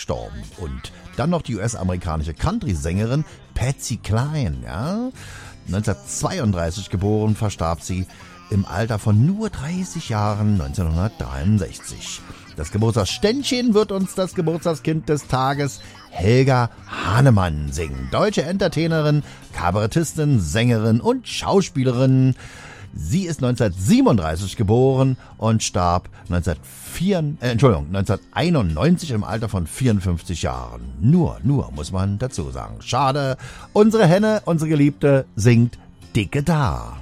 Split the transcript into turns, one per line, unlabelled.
verstorben. Und dann noch die US-amerikanische Country-Sängerin Patsy Cline. Ja? 1932 geboren, verstarb sie im Alter von nur 30 Jahren 1963. Das Geburtstagsständchen wird uns das Geburtstagskind des Tages Helga Hahnemann singen. Deutsche Entertainerin, Kabarettistin, Sängerin und Schauspielerin. Sie ist 1937 geboren und starb 1991 im Alter von 54 Jahren. Nur muss man dazu sagen. Schade, unsere Henne, unsere Geliebte, singt dicke da.